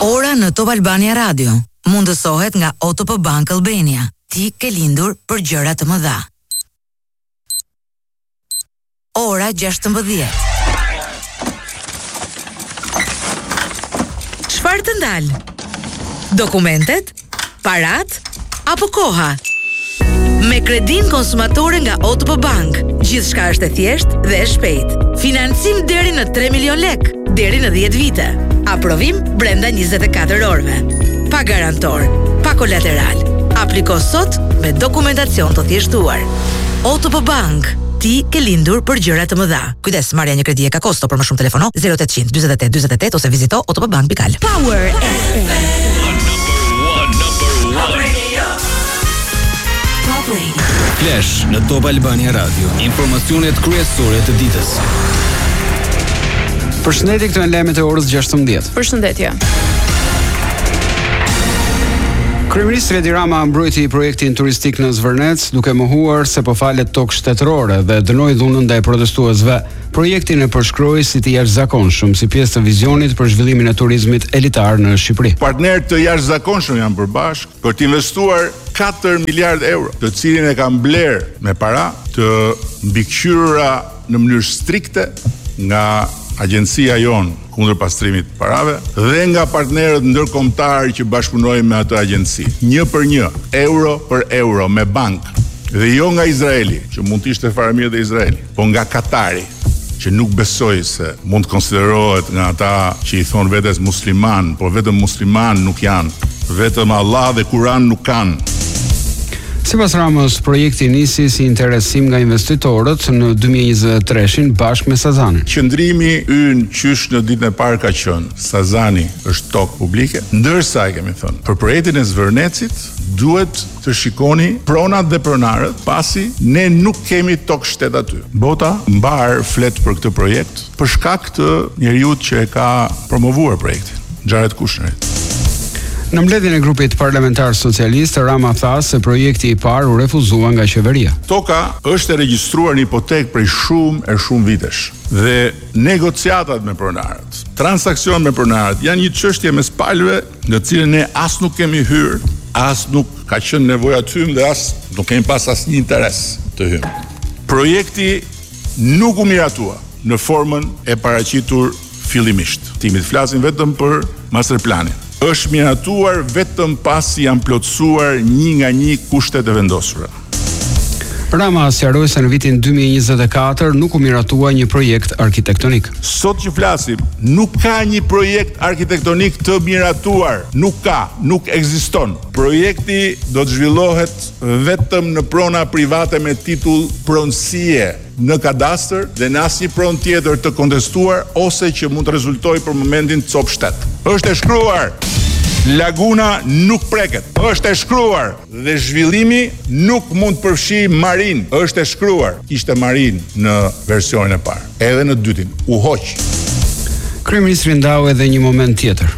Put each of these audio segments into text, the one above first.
Ora në Top Albania Radio mundësohet nga OTP Bank Albania. Ti ke lindur për gjëra të mëdha. Ora 16. Çfarë të ndal? Dokumentet, parat apo koha? Me kredin konsumatore nga OTP Bank, gjithçka është e thjeshtë dhe e shpejtë. Financim deri në 3 milion lek, deri në 10 vite. Aprovim brenda 24 orëve. Pa garantor, pa kolateral. Apliko sot me dokumentacion të thjeshtuar. OTP Bank, ti ke lindur për gjëra të mëdha. Kujdes, marrja një kredi e ka kosto, për më shumë telefono 0800 48 48 ose vizito otpbank.al. Power FM. Flash në Top Albania Radio. Informacionet kryesore të ditës. Përshëndetje, këto janë lajmet e orës 16. Përshëndetje. Kryeministri Edi Rama mbrojti projektin turistik në Zvërnec, duke mohuar se po falet tokë shtetërore dhe dënoi dhunën ndaj protestuesve. Projektin e përshkroi si të jashtëzakonshëm si pjesë të vizionit për zhvillimin e turizmit elitar në Shqipëri. Partnerët të jashtëzakonshëm janë përbashkë për të investuar 4 miliard euro, të cilin e kanë bler me para të mbikëqyrura në mënyrë strikte nga agjencia jonë kundër pastrimit të parave dhe nga partnerët ndërkombëtar që bashkëpunojnë me atë agjenci. 1 për 1, euro për euro me bankë. Dhe jo nga Izraeli, që mund të ishte fare mirë dhe Izraeli, po nga Katari, që nuk besoj se mund të konsiderohet nga ata që i thonë vetes musliman, por vetëm musliman nuk janë, vetëm Allah dhe Kur'an nuk kanë. Sipas Ramës, projekti nisi si interesim nga investitorët në 2023 bashkë me Sazanin. Qëndrimi ynë qysh në ditën e parë ka qenë Sazani është tokë publike, ndërsa e kemi thënë, për projektin e Zvërnecit duhet të shikoni pronat dhe pronarët, pasi ne nuk kemi tokë shtet aty. Bota mbar flet për këtë projekt për shkak të njeriut që e ka promovuar projektin, Xharet Kushnerit. Në mbledhjen e grupit parlamentar socialist, Rama tha se projekti i parë u refuzua nga qeveria. Toka është e regjistruar në hipotekë prej shumë vitesh dhe negociatat me pronarët, transaksion me pronarët janë një çështje mes palëve në cilën ne as nuk kemi hyrë, as nuk ka qenë nevoja të hymë dhe as nuk kemi pas asnjë interes të hymë. Projekti nuk u miratua në formën e paraqitur fillimisht. Timit flasin vetëm për masterplanin. Është miratuar vetëm pasi janë plotësuar një nga një kushtet e vendosura. Rama sqaroi se në vitin 2024 nuk u miratua një projekt arkitektonik. Sot që flasim, nuk ka një projekt arkitektonik të miratuar. Nuk ka, nuk ekziston. Projekti do të zhvillohet vetëm në prona private me titull pronësie në kadastër dhe në asnjë pronë tjetër të kontestuar ose që mund të rezultojë për momentin cop shtet. Është e shkruar. Laguna nuk preket. Është e shkruar dhe zhvillimi nuk mund të përfshijë marin. Është e shkruar. Kishte marin në versionin e parë. Edhe në dytin u hoq. Kryeministri ndau edhe një moment tjetër.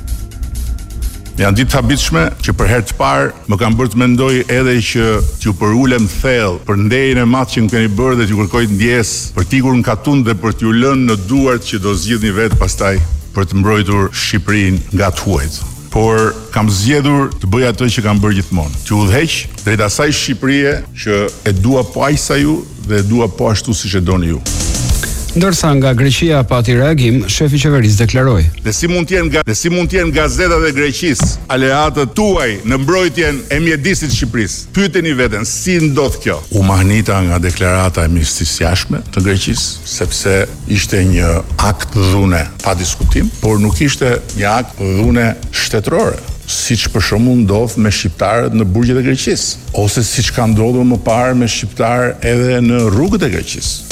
Janë ditë habitshme që për herë të parë më kanë bërë të mendoj edhe që t'ju përulem thellë për nderin e madh që më keni bërë dhe t'ju kërkoj ndjesë për t'ikur në katun dhe për t'ju lënë në duart që do zgjidhni vetë pastaj për të mbrojtur Shqipërinë nga të huajt. Por kam zgjedhur të bëj atë që kam bërë gjithmonë. T'ju udhëheq drejt asaj Shqipërie që e dua po aq sa ju dhe e dua po ashtu siç e doni ju. Ndërsa nga Greqia pati reagim, shefi i qeverisë deklaroi: Dhe si mund të jenë gazetat e Greqisë aleatët tuaj në mbrojtjen e mjedisit të Shqipërisë? Pyeteni veten, si ndodh kjo? U mahnita nga deklarata e Ministrisë Jashtme të Greqisë, sepse ishte një akt dhune pa diskutim, por nuk ishte një akt dhune shtetërore, siç për shembull ndodh me shqiptarët në burgjet e Greqisë, ose siç ka ndodhur më parë me shqiptar edhe në rrugët e Greqisë.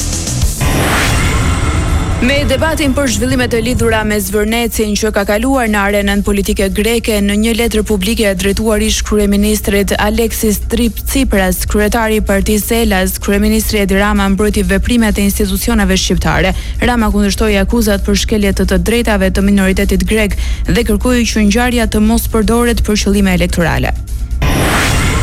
Me debatin për zhvillimet e lidhura me Zvërnecin që ka kaluar në arenën politike greke, në një letër publike drejtuar ish kryeministrit Aleksis Tsipras, kryetari i Partisë Elas, kryeministri Edi Rama mbrojti veprimet e institucioneve shqiptare. Rama kundërshtoi akuzat për shkelje të drejtave të minoritetit grek dhe kërkoi që ngjarja të mos përdoret për qëllime elektorale.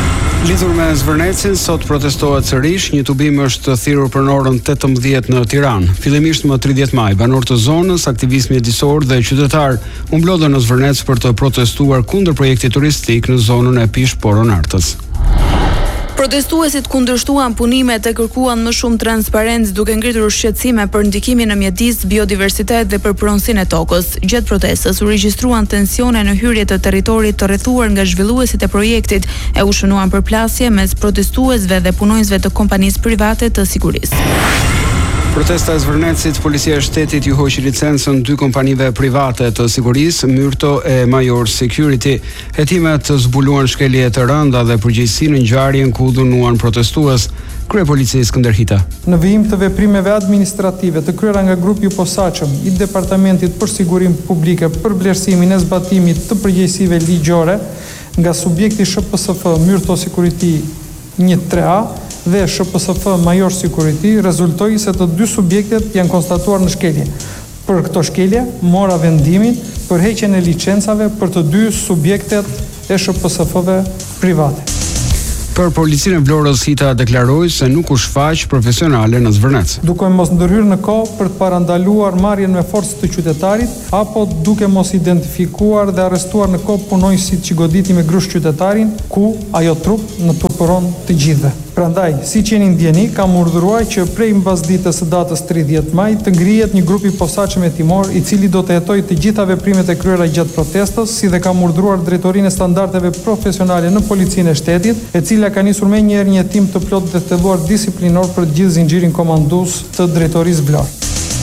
Lidhur me Zvërnecin, sot protestohet sërish. Një tubim është thirrur për në orën 18 në Tiranë. Fillimisht më 30 maj, banorë të zonës, aktivistë mjedisor dhe qytetar u mblodhen në Zvërnec për të protestuar kundër projektit turistik në zonën e Pish-Poronartës. Protestuesit kundërshtuan punimet e kërkuan më shumë transparencë duke ngritur shqetësime për ndikimin në mjedis, biodiversitet dhe për pronësinë e tokës. Gjatë protestës u regjistruan tensione në hyrje të territorit të rrethuar nga zhvilluesit e projektit e u shënuan përplasje mes protestuesve dhe punonjësve të kompanisë private të sigurisë. Protesta e Zvërnecit, policia e shtetit ju hoqi licencën 2 kompanive private të sigurisë, Myrto e Major Security. Hetimet zbuluan shkelje të rënda dhe përgjegjësi në ngjarjen ku dhunuan protestues. Kryepolici Skënder Hita. Në vijim të veprimeve administrative të kryera nga grupi i posaçëm i Departamentit për Sigurim Publike për vlerësimin e zbatimit të përgjegjësive ligjore nga subjekti SHPSF Myrto Security 1-3A dhe SHPSF Major Security, rezultoi se të dy subjektet janë konstatuar në shkelje. Për këto shkelje, mora vendimin për heqjen e licencave për të dy subjektet e SHPSF-ve private. Për policinë e Vlorës, Hita deklaroi se nuk u shfaq profesionale në Zvërnec. Duke mos ndërhyrë në kohë për të parandaluar marrjen me forcë të qytetarit, apo duke mos identifikuar dhe arrestuar në kohë punonjësit që goditi me grush qytetarin, ku ajo trup në turpëron të gjithëve. Prandaj, siç jeni ndjeni, kam urdhëruar që prej mbasdites së datës 30 maj të ngrihet një grup i posaçëm hetimor i cili do të hetojë të gjitha veprimet e kryera gjatë protestës, si dhe kam urdhëruar drejtorinë e standardeve profesionale në policinë e shtetit, e cila ka nisur më njëherë një hetim të plotë dhe thelluar disiplinor për të gjithë zinxhirin komandues të drejtorisë Vlorë.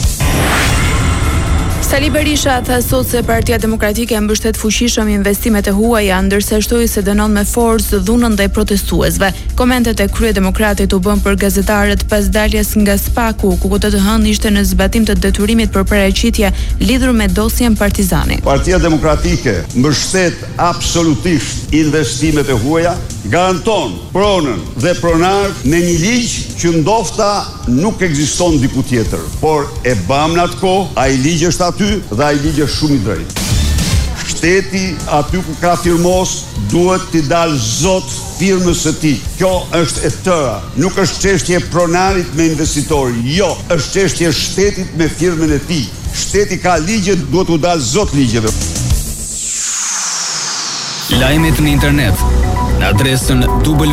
Sali Berisha tha sot se Partia Demokratike mbështet fuqishëm investimet e huaja, ndërsa shtoi se dënon me forcë dhunën ndaj protestuesve. Komentet e kryedemokratit u bën për gazetarët pas daljes nga Spaku, ku KTH ishte në zbatim të detyrimit për paraqitje lidhur me dosjen Partizani. Partia Demokratike mbështet absolutisht investimet e huaja, garanton pronën dhe pronarët në një ligj që ndofta nuk ekziston diku tjetër, por e bam në atë kohë, ai ligj është aty dhe ai ligj është shumë i drejtë. Shteti aty ku ka firmos duhet t'i dalë zot firmës së tij. Kjo është e tëra, nuk është çështje pronarit me investitori, jo, është çështje shtetit me firmën e tij. Shteti ka ligjet, duhet t'u dalë zot ligjeve. Lajmet në internet në adresën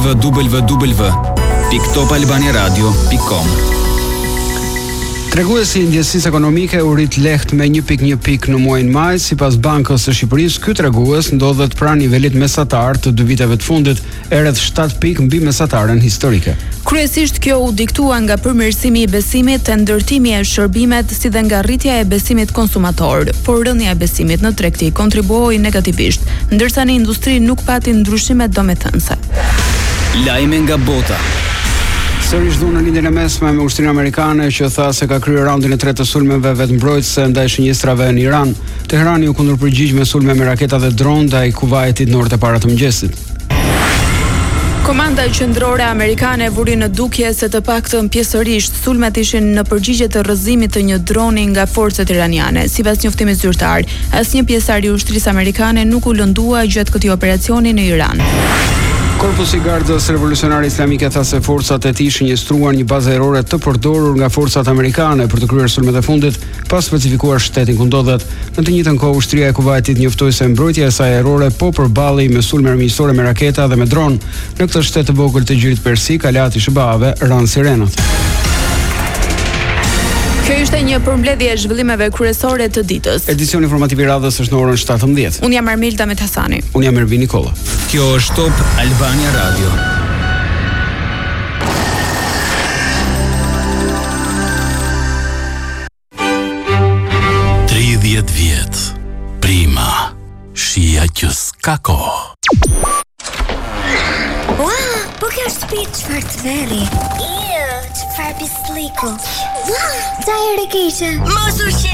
www.topalbaniaradio.com. Treguesi i ndjesisë ekonomike u rrit lehtë me 1.1 pikë në muajin maj. Sipas Bankës së Shqipërisë, ky tregues ndodhet pranë nivelit mesatar të 2 viteve të fundit, e rreth 7 pikë mbi mesataren historike. Kryesisht kjo u diktua nga përmirësimi i besimit te ndërtimi e shërbimet, si dhe nga rritja e besimit konsumator, por rënja e besimit në tregti kontribuoi negativisht, ndërsa në industri nuk pati ndryshime domethënëse. Lajme nga bota. Sërish dhunë në lindjen e mesme me ushtrinë amerikane që tha se ka kryer raundin e tretë të sulmeve vetëmbrojtëse ndaj shënjestrave në Iran. Teherani u kundërpërgjigj me sulme me raketa dhe dron ndaj Kuvajtit në orët e para të mëngjesit. Komanda qendrore amerikane vuri në dukje se të paktën pjesërisht sulmet ishin në përgjigje të rrëzimit të një droni nga forcat iraniane. Sipas njoftimit zyrtar, asnjë pjesëtar i ushtrisë amerikane nuk u lëndua gjatë këtij operacioni në Iran. Korpusi i Gardës Revolucionare Islamike tha se forcat e tij shënjestruan një bazë ajrore të përdorur nga forcat amerikane për të kryer sulmet e fundit, pa specifikuar shtetin ku ndodhet. Në të njëjtën kohë, ushtria e Kuvajtit njoftoi se mbrojtja e saj ajrore po përballej me sulme armiqësore me raketa dhe me dron. Në këtë shtet të vogël të Gjirit Persik, aleati i Shëbave ran sirenat. Kjo ishte një përmbledhje e zhvillimeve kryesore të ditës. Edicioni informativ i radhës është në orën 17. Unë jam Armilda Methasani. Unë jam Ervin Nikola. Kjo është Top Albania Radio. Vjet, prima, shia që s'ka kohë. Ua, po kjo është shtëpi çfarë të veri. Çfarë pisliku. Ua, ca herë keqe. Mos u